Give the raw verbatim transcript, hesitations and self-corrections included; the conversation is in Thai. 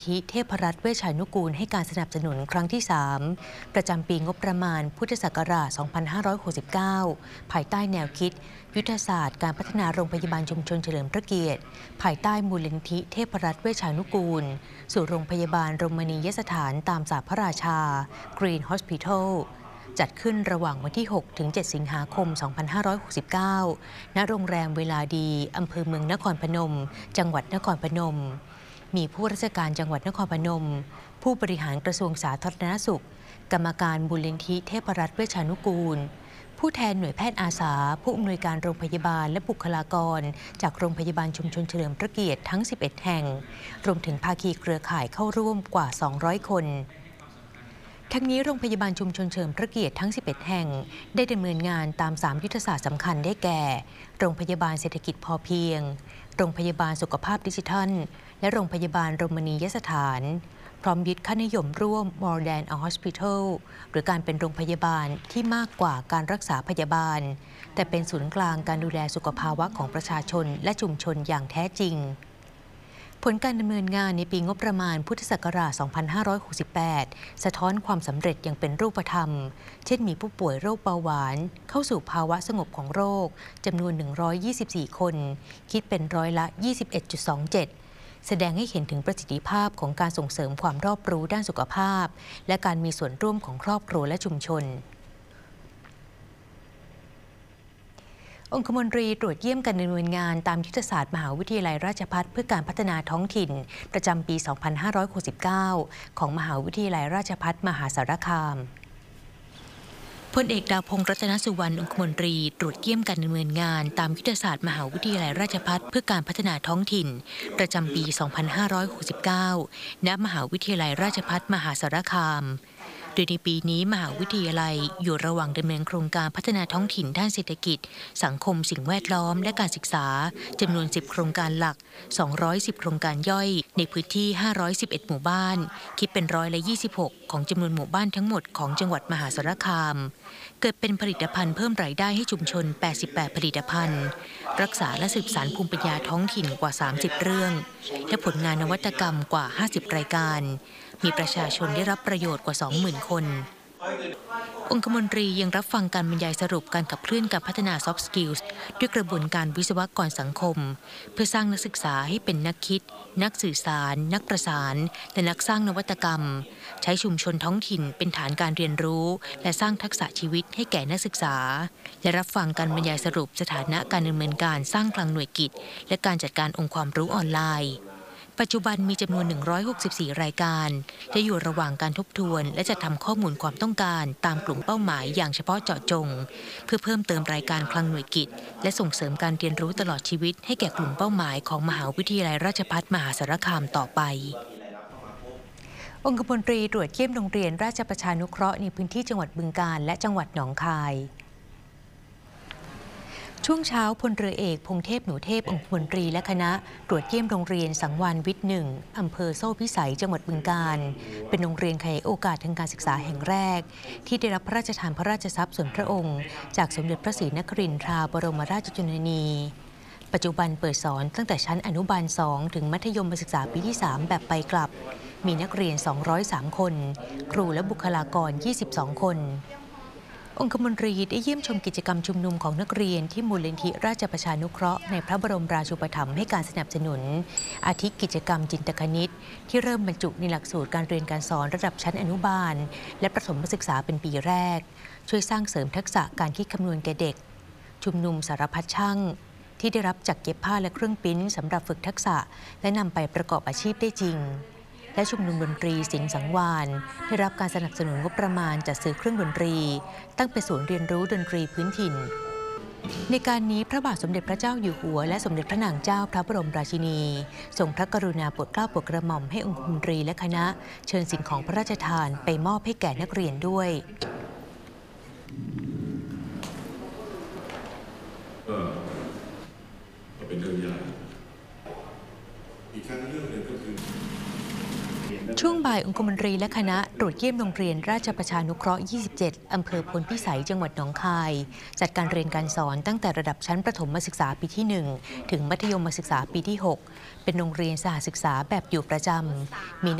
ที่เทพรัตน์เวชานุกูลให้การสนับสนุนครั้งที่ สาม ประจำปีงบประมาณพุทธศักราช สองพันห้าร้อยหกสิบเก้า ภายใต้แนวคิดยุทธศาสตร์การพัฒนาโรงพยาบาลชุมชนเฉลิมพระเกียรติภายใต้มูลนิธิเทพรัตน์เวชานุกูลสู่โรงพยาบาลโรมนียสถานตามศาสตร์พระราชา Green Hospital จัดขึ้นระหว่างวันที่ หกถึงเจ็ด สิงหาคม สองพันห้าร้อยหกสิบเก้า ณ โรงแรมเวลาดีอำเภอเมืองนครพนมจังหวัดนครพนมมีผู้ราชการจังหวัดนครพนมผู้บริหารกระทรวงสาธารณสุขกรรมการมูลนิธิเทพรัตน์เวชานุกูลผู้แทนหน่วยแพทย์อาสาผู้อำนวยการโรงพยาบาลและบุคลากรจากโรงพยาบาลชุมชนเฉลิมพระเกียรติทั้ง สิบเอ็ด แห่งรวมถึงภาคีเครือข่ายเข้าร่วมกว่า สองร้อย คนทั้งนี้โรงพยาบาลชุมชนเฉลิมพระเกียรติทั้ง สิบเอ็ด แห่งได้ดำเนินงานตาม สาม ยุทธศาสตร์สำคัญได้แก่โรงพยาบาลเศรษฐกิจพอเพียงโรงพยาบาลสุขภาพดิจิทัลและโรงพยาบาลโรมนียสถานพร้อมยึดค่านิยมร่วม more than a hospital หรือการเป็นโรงพยาบาลที่มากกว่าการรักษาพยาบาลแต่เป็นศูนย์กลางการดูแลสุขภาวะของประชาชนและชุมชนอย่างแท้จริงผลการดำเนินงานในปีงบประมาณพุทธศักราช สองพันห้าร้อยหกสิบแปด สะท้อนความสำเร็จอย่างเป็นรูปธรรมเช่นมีผู้ป่วยโรคเบาหวานเข้าสู่ภาวะสงบของโรคจำนวน หนึ่งร้อยยี่สิบสี่ คนคิดเป็นร้อยละ ยี่สิบเอ็ดจุดสองเจ็ด แสดงให้เห็นถึงประสิทธิภาพของการส่งเสริมความรอบรู้ด้านสุขภาพและการมีส่วนร่วมของครอบครัวและชุมชนองคมนตรีตรวจเยี่ยมการดำเนินงานตามยุทธศาสตร์มหาวิทยาลัยราชภัฏเพื่อการพัฒนาท้องถิ่นประจำปี สองพันห้าร้อยหกสิบเก้า ของมหาวิทยาลัยราชภัฏมหาสารคามพลเอกดาวพงษ์รัตนสุวรรณองคมนตรีตรวจเยี่ยมการดำเนินงานตามยุทธศาสตร์มหาวิทยาลัยราชภัฏเพื่อการพัฒนาท้องถิ่นประจำปี สองพันห้าร้อยหกสิบเก้า ณ มหาวิทยาลัยราชภัฏมหาสารคามโดยในปีนี้มหาวิทยาลัยอยู่ระหว่างดำเนินโครงการพัฒนาท้องถิ่นด้านเศรษฐกิจสังคมสิ่งแวดล้อมและการศึกษาจำนวน สิบ โครงการหลัก สองร้อยสิบ โครงการย่อยในพื้นที่ ห้าร้อยสิบเอ็ด หมู่บ้านคิดเป็นร้อยละ ยี่สิบหก ของจำนวนหมู่บ้านทั้งหมดของจังหวัดมหาสารคามเกิดเป็นผลิตภัณฑ์เพิ่มรายได้ให้ชุมชน แปดสิบแปด ผลิตภัณฑ์รักษาและสืบสานภูมิปัญญาท้องถิ่นกว่า สามสิบ เรื่องและผลงานนวัตกรรมกว่า ห้าสิบ รายการมีประชาชนได้รับประโยชน์กว่า สองหมื่น คนองคมนตรียังรับฟังการบรรยายสรุปการขับเคลื่อนการพัฒนา Soft Skills ด้วยกระบวนการวิศวกรสังคมเพื่อสร้างนักศึกษาให้เป็นนักคิดนักสื่อสารนักประสานและนักสร้างนวัตกรรมใช้ชุมชนท้องถิ่นเป็นฐานการเรียนรู้และสร้างทักษะชีวิตให้แก่นักศึกษาและรับฟังการบรรยายสรุปสถานะการดำเนินการสร้างคลังหน่วยกิจและการจัดการองค์ความรู้ออนไลน์ปัจจุบันมีจำนวน หนึ่งร้อยหกสิบสี่ รายการและอยู่ระหว่างการทบทวนและจัดทำข้อมูลความต้องการตามกลุ่มเป้าหมายอย่างเฉพาะเจาะจงเพื่อเพิ่มเติมรายการคลังหน่วยกิจและส่งเสริมการเรียนรู้ตลอดชีวิตให้แก่กลุ่มเป้าหมายของมหาวิทยาลัยราชภัฏมหาสารคามต่อไปองคมนตรีตรวจเยี่ยมโรงเรียนราชประชานุเคราะห์ในพื้นที่จังหวัดบึงกาฬและจังหวัดหนองคายช่วงเช้าพลเรือเอกพงเทพหนูเทพองคมนตรีและคณะตรวจเยี่ยมโรงเรียนสังวาลวิทย์หนึ่งอำเภอโซ่พิสัยจังหวัดบึงกาฬเป็นโรงเรียนขยายโอกาสทางการศึกษาแห่งแรกที่ได้รับพระราชทานพระราชทรัพย์ส่วนพระองค์จากสมเด็จพระศรีนครินทราบรมราชชนนีปัจจุบันเปิดสอนตั้งแต่ชั้นอนุบาลสองถึงมัธยมศึกษาปีที่สามแบบไปกลับมีนักเรียนสองร้อยสามคนครูและบุคลากรยี่สิบสองคนองคมนตรีได้เยี่ยมชมกิจกรรมชุมนุมของนักเรียนที่มูลนิธิราชประชานุเคราะห์ในพระบรมราชูปถัมภ์ให้การสนับสนุนอาทิกิจกรรมจินตคณิตที่เริ่มบรรจุในหลักสูตรการเรียนการสอนระดับชั้นอนุบาลและประถมศึกษาเป็นปีแรกช่วยสร้างเสริมทักษะการคิดคำนวณแก่เด็กชุมนุมสารพัดช่างที่ได้รับจักรเย็บผ้าและเครื่องปิ้นสำหรับฝึกทักษะและนำไปประกอบอาชีพได้จริงและชุมนุมดนตรีศิลป์สังวาลได้รับการสนับสนุนงบประมาณจัดซื้อเครื่องดนตรีตั้งเป็นศูนย์เรียนรู้ดนตรีพื้นถิ่นในการนี้พระบาทสมเด็จพระเจ้าอยู่หัวและสมเด็จพระนางเจ้าพระบรมราชินีทรงพระกรุณาโปรดเกล้าโปรดกระหม่อมให้องคมนตรีและคณะเชิญสิ่งของพระราชทานไปมอบให้แก่นักเรียนด้วยก็เป็นเรื่องใหญ่อีกครั้งเรื่องหนึ่งก็คือช่วงบ่ายองคมนตรีและคณะตรวจเยี่ยมโรงเรียนราชประชานุเคราะห์ ยี่สิบเจ็ด อำเภอพลพิสัย จังหวัดหนองคาย จัดการเรียนการสอนตั้งแต่ระดับชั้นประถมศึกษาปีที่ หนึ่ง ถึงมัธยมศึกษาปีที่ หก เป็นโรงเรียนสหศึกษาแบบอยู่ประจำมี